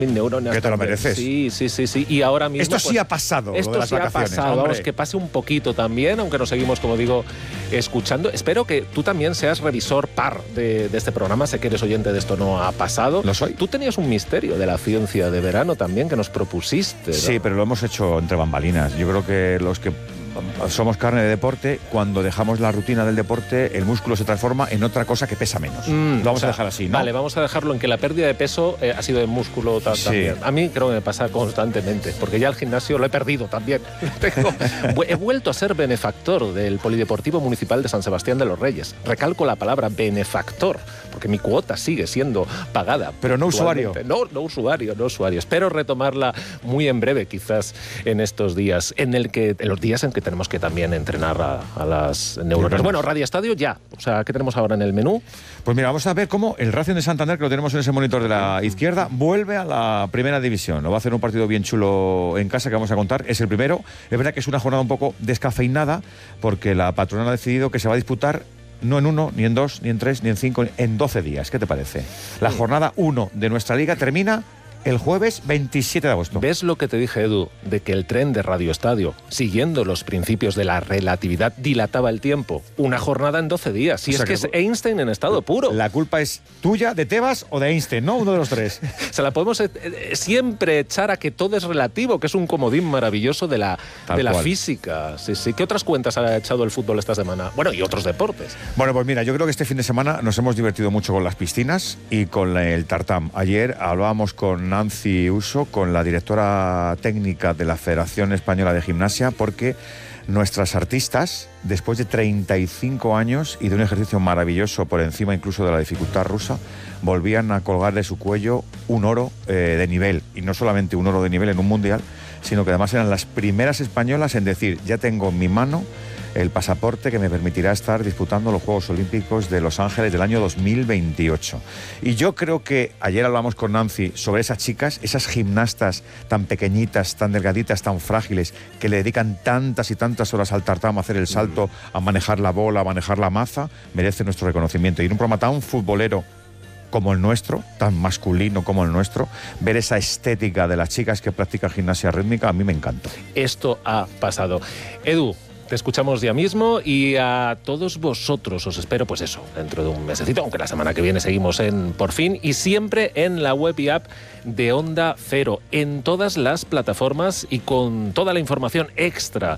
neuronas. Que te lo mereces. Sí. Y ahora mismo... Esto sí ha pasado, esto lo de las sí vacaciones. Ha pasado. Vamos, que pase un poquito también, aunque nos seguimos, como digo, escuchando. Espero que tú también seas revisor par de este programa. Sé que eres oyente de Esto No Ha Pasado. Lo soy. Tú tenías un misterio de la ciencia de verano también que nos propusiste, ¿no? Sí, pero lo hemos hecho entre bambalinas. Yo creo que los que somos carne de deporte, cuando dejamos la rutina del deporte, el músculo se transforma en otra cosa que pesa menos. Lo vamos a dejar así, ¿no? Vale, vamos a dejarlo en que la pérdida de peso ha sido de músculo también. A mí creo que me pasa constantemente, porque ya el gimnasio lo he perdido también. He vuelto a ser benefactor del Polideportivo Municipal de San Sebastián de los Reyes. Recalco la palabra benefactor, porque mi cuota sigue siendo pagada. Pero no usuario. No usuario. Espero retomarla muy en breve, quizás en estos días, en los días en que tenemos que también entrenar a las neuronas. Bueno, Radio Estadio ya. O sea, ¿qué tenemos ahora en el menú? Pues mira, vamos a ver cómo el Racing de Santander, que lo tenemos en ese monitor de la izquierda, vuelve a la primera división. Lo va a hacer un partido bien chulo en casa que vamos a contar. Es el primero. Es verdad que es una jornada un poco descafeinada, porque la patronal ha decidido que se va a disputar no en 1, ni en 2, ni en 3, ni en 5, en 12 días. ¿Qué te parece? La jornada 1 de nuestra liga termina el jueves 27 de agosto. ¿Ves lo que te dije, Edu? De que el tren de Radio Estadio, siguiendo los principios de la relatividad, dilataba el tiempo. Una jornada en 12 días. Si es que es Einstein en estado puro. La culpa es tuya, de Tebas o de Einstein, ¿no? Uno de los tres. Se la podemos siempre echar a que todo es relativo, que es un comodín maravilloso de la física. Sí. ¿Qué otras cuentas ha echado el fútbol esta semana? Bueno, y otros deportes. Bueno, pues mira, yo creo que este fin de semana nos hemos divertido mucho con las piscinas y con el tartán. Ayer hablábamos con Nancy Uso, con la directora técnica de la Federación Española de Gimnasia, porque nuestras artistas, después de 35 años y de un ejercicio maravilloso por encima incluso de la dificultad rusa, volvían a colgar de su cuello un oro de nivel. Y no solamente un oro de nivel en un mundial, sino que además eran las primeras españolas en decir: ya tengo en mi mano el pasaporte que me permitirá estar disputando los Juegos Olímpicos de Los Ángeles del año 2028. Y yo creo que ayer hablamos con Nancy sobre esas chicas, esas gimnastas tan pequeñitas, tan delgaditas, tan frágiles, que le dedican tantas y tantas horas al tartán, a hacer el salto, a manejar la bola, a manejar la maza, merece nuestro reconocimiento. Y en un programa tan futbolero como el nuestro, tan masculino como el nuestro, ver esa estética de las chicas que practican gimnasia rítmica, a mí me encanta. Esto ha pasado. Edu, te escuchamos ya mismo, y a todos vosotros os espero, pues eso, dentro de un mesecito, aunque la semana que viene seguimos en Por Fin, y siempre en la web y app de Onda Cero, en todas las plataformas y con toda la información extra,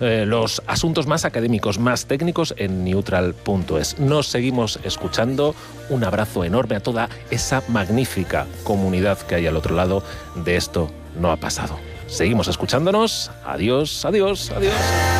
los asuntos más académicos, más técnicos en neutral.es. Nos seguimos escuchando. Un abrazo enorme a toda esa magnífica comunidad que hay al otro lado de Esto No Ha Pasado. Seguimos escuchándonos. Adiós.